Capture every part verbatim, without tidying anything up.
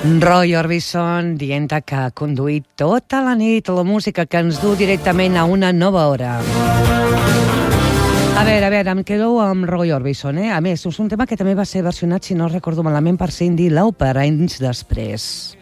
Roy Orbison dient que ha conduït tota la nit la música que ens du directament a una nova hora. A veure, a veure, em quedo amb Roy Orbison, eh? A més, és un tema que també va ser versionat, si no recordo malament, per Cyndi Lauper anys després.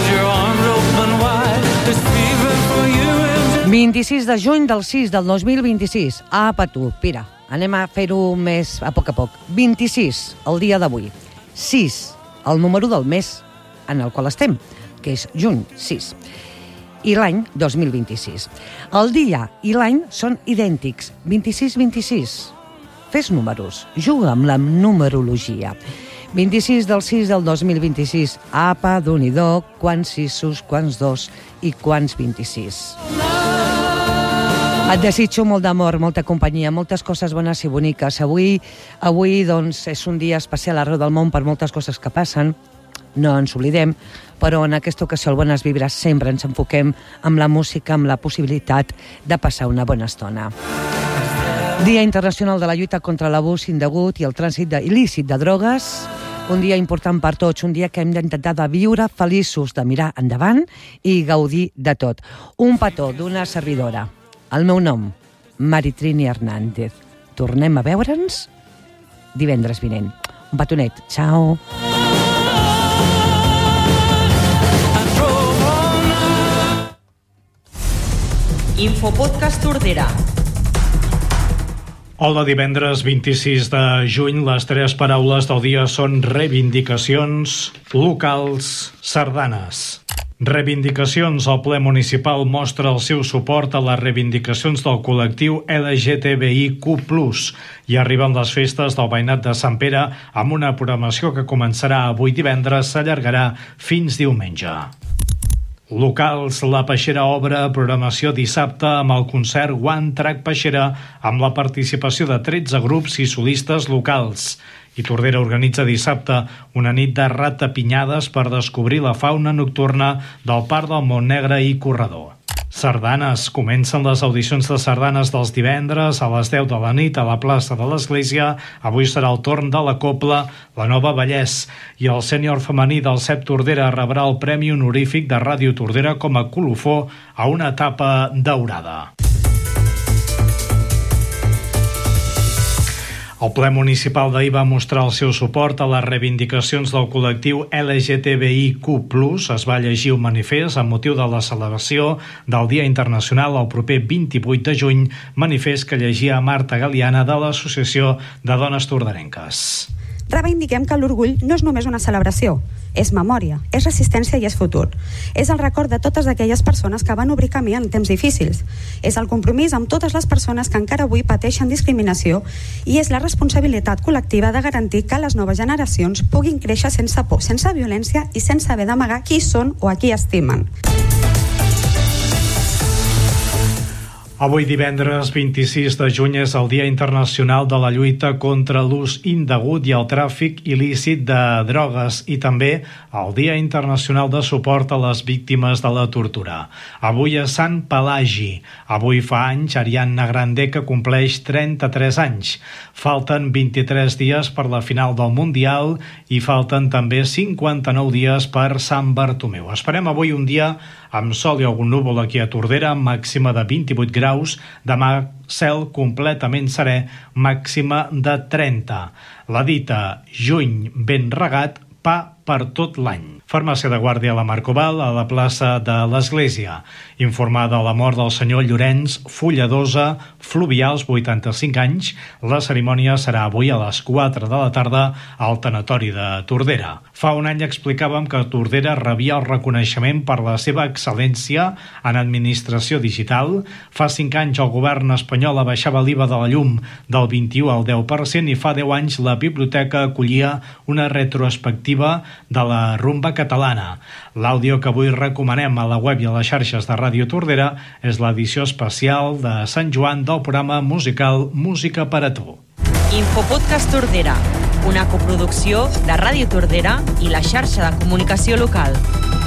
vint-i-sis de juny del sis del dos mil vint-i-sis. Apa tu, pira, anem a fer-ho més a poc a poc. vint-i-sis, el dia d'avui. sis, el número del mes en el qual estem, que és juny sis. I l'any dos mil vint-i-sis. El dia i l'any són idèntics, vint-i-sis vint-i-sis. Fes números, juga amb la numerologia. vint-i-sis del sis del dos mil vint-i-sis. Apa, d'un-i-do, quants sisos, quants dos i quants vint-i-sis. Et desitjo molt d'amor, molta companyia, moltes coses bones i boniques. Avui, avui doncs, és un dia especial arreu del món per moltes coses que passen. No ens oblidem, però en aquesta ocasió, el Bones Vibres, sempre ens enfoquem amb la música, amb la possibilitat de passar una bona estona. Dia Internacional de la Lluita contra l'Abús Indegut i el Trànsit il·lícit de Drogues. Un dia important per tots, un dia que hem d'intentar de viure feliços, de mirar endavant i gaudir de tot. Un petó d'una servidora. El meu nom, Maritrini Hernández. Tornem a veure'ns divendres vinent. Un petonet. Ciao. Infopodcast Tordera. Hola, divendres vint-i-sis de juny. Les tres paraules del dia són reivindicacions, locals, sardanes. Reivindicacions. El ple municipal mostra el seu suport a les reivindicacions del col·lectiu L G T B I Q plus, i arriben les festes del veïnat de Sant Pere amb una programació que començarà avui divendres, s'allargarà fins diumenge. Locals. La Peixera obre programació dissabte amb el concert One Track Peixera, amb la participació de tretze grups i solistes locals. I Tordera organitza dissabte una nit de ratapinyades per descobrir la fauna nocturna del Parc del Montnegre i Corredor. Sardanes. Comencen les audicions de sardanes dels divendres a les deu de la nit a la plaça de l'Església. Avui serà el torn de la Cobla, la Nova Vallès, i el sènior femení del C E P Tordera rebrà el Premi Honorífic de Ràdio Tordera com a colofó a una etapa daurada. El ple municipal d'ahir va mostrar el seu suport a les reivindicacions del col·lectiu L G T B I Q plus. Es va llegir un manifest amb motiu de la celebració del Dia Internacional el proper vint-i-vuit de juny, manifest que llegia Marta Galiana de l'Associació de Dones Torderenques. Reivindiquem que l'orgull no és només una celebració, és memòria, és resistència i és futur. És el record de totes aquelles persones que van obrir camí en temps difícils. És el compromís amb totes les persones que encara avui pateixen discriminació i és la responsabilitat col·lectiva de garantir que les noves generacions puguin créixer sense por, sense violència i sense haver d'amagar qui són o a qui estimen. Avui divendres vint-i-sis de juny és el Dia Internacional de la Lluita contra l'Ús Indegut i el Tràfic Il·lícit de Drogues, i també el Dia Internacional de Suport a les Víctimes de la Tortura. Avui és Sant Pelagi. Avui fa anys Ariadna Grande, que compleix trenta-tres anys. Falten vint-i-tres dies per la final del Mundial i falten també cinquanta-nou dies per Sant Bartomeu. Esperem avui un dia amb sol i algun núvol aquí a Tordera, màxima de vint-i-vuit graus. Demà cel completament serè, màxima de trenta. La dita juny ben regat, pa per tot l'any. Farmàcia de Guàrdia a la Marcoval, a la plaça de l'Església. Informada de la mort del senyor Llorenç Fulladosa, Fluvials, vuitanta-cinc anys. La cerimònia serà avui a les quatre de la tarda al tanatori de Tordera. Fa un any explicàvem que Tordera rebia el reconeixement per la seva excel·lència en administració digital. Fa cinc anys el govern espanyol abaixava l'I V A de la llum del vint-i-u al deu per cent i fa deu anys la biblioteca acollia una retrospectiva de la rumba catalana. L'àudio que avui recomanem a la web i a les xarxes de Ràdio Tordera és l'edició especial de Sant Joan del programa musical Música per a tu. Infopodcast Tordera, una coproducció de Ràdio Tordera i la xarxa de comunicació local.